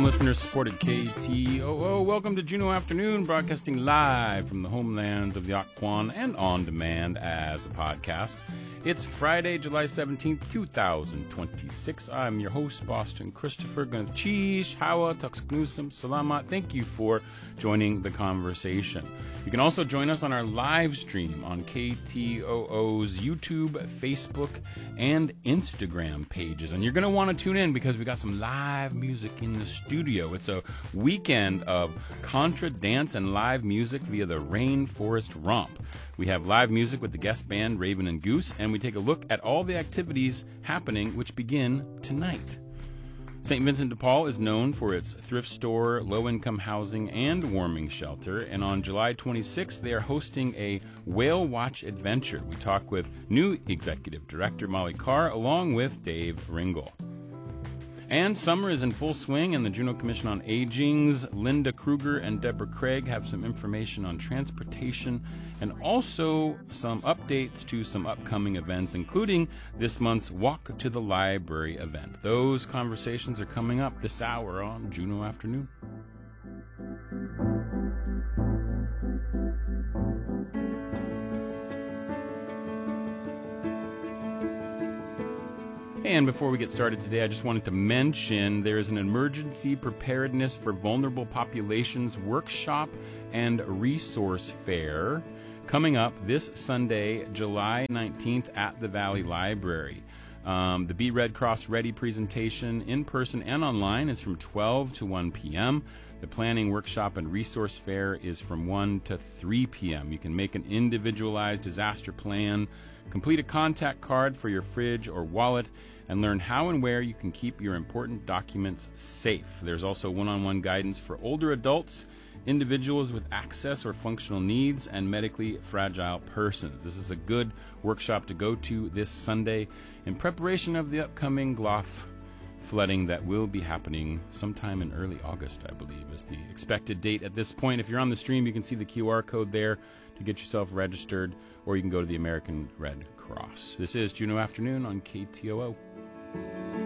From listener-supported KTOO, welcome to Juneau Afternoon, broadcasting live from the homelands of the Occoquan and on demand as a podcast. It's Friday, July 17th, 2026. I'm your host, Boston Christopher. Gunth Cheese, Hawa, Tuxknusum, Salamat. Thank you for joining the conversation. You can also join us on our live stream on KTOO's YouTube, Facebook, and Instagram pages. And you're going to want to tune in because we got some live music in the studio. It's a weekend of contra dance and live music via the Rainforest Romp. We have live music with the guest band Raven and Goose, and we take a look at all the activities happening which begin tonight. St. Vincent de Paul is known for its thrift store, low-income housing, and warming shelter, and on July 26th, they are hosting a whale watch adventure. We talk with new executive director Molly Carr, along with Dave Ringel. And summer is in full swing, and the Juneau Commission on Aging's Linda Kruger and Deborah Craig have some information on transportation and also some updates to some upcoming events, including this month's Walk to the Library event. Those conversations are coming up this hour on Juneau Afternoon. And before we get started today, I just wanted to mention there is an emergency preparedness for vulnerable populations workshop and resource fair coming up this Sunday, July 19th at the Valley Library. The Be Red Cross Ready presentation in person and online is from 12 to 1 p.m. The planning workshop and resource fair is from 1 to 3 p.m. You can make an individualized disaster plan, complete a contact card for your fridge or wallet, and learn how and where you can keep your important documents safe. There's also one-on-one guidance for older adults, individuals with access or functional needs, and medically fragile persons. This is a good workshop to go to this Sunday in preparation of the upcoming Gloff flooding that will be happening sometime in early August, I believe, is the expected date at this point. If you're on the stream, you can see the QR code there to get yourself registered, or you can go to the American Red Cross. This is Juneau Afternoon on KTOO.